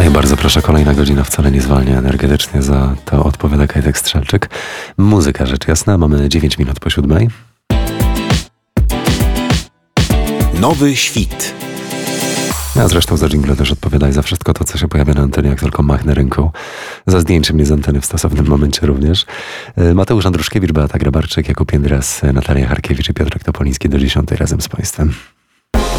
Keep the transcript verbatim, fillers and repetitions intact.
No i bardzo proszę, kolejna godzina wcale nie zwalnia energetycznie, za to odpowiada Kajtek Strzelczyk. Muzyka, rzecz jasna, mamy dziewięć minut po siódmej. Nowy świt. A zresztą za dżingle też odpowiadaj, za wszystko to, co się pojawia na antenie, jak tylko machnę ręką. Za zdjęciem mnie z anteny w stosownym momencie również. Mateusz Andruszkiewicz, Beata Grabarczyk, Jakub Jędras, Natalia Harkiewicz i Piotrek Topoliński do dziesiątej razem z Państwem.